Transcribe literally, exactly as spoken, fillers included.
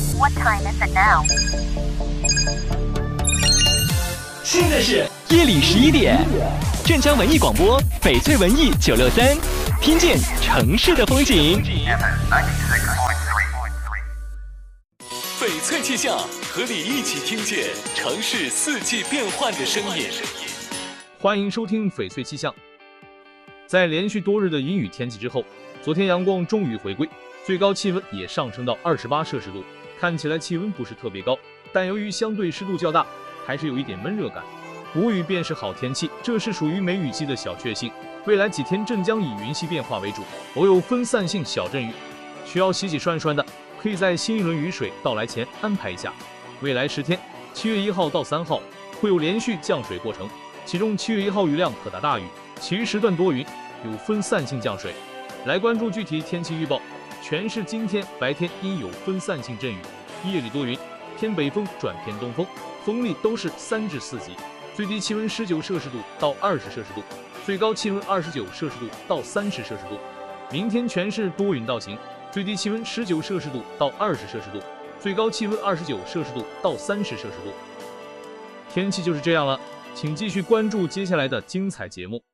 What time is it now? 现在是夜里十一点，镇江文艺广播，翡翠文艺九六三，听见城市的风景。翡翠气象，和你一起听见城市四季变换的声音。 欢迎收听翡翠气象。在连续多日的阴雨天气之后，昨天阳光终于回归，最高气温也上升到二十八摄氏度，看起来气温不是特别高，但由于相对湿度较大，还是有一点闷热感。无雨便是好天气，这是属于梅雨季的小确幸。未来几天镇江以云系变化为主，偶有分散性小阵雨，需要洗洗涮涮的，可以在新一轮雨水到来前安排一下。未来十天，七月一号到三号会有连续降水过程，其中七月一号雨量可达大雨，其余时段多云，有分散性降水。来关注具体天气预报。全市今天白天阴有分散性阵雨，夜里多云，偏北风转偏东风，风力都是三至四级，最低气温十九摄氏度到二十摄氏度，最高气温二十九摄氏度到三十摄氏度。明天全市多云到晴，最低气温十九摄氏度到二十摄氏度，最高气温二十九摄氏度到三十摄氏度。天气就是这样了，请继续关注接下来的精彩节目。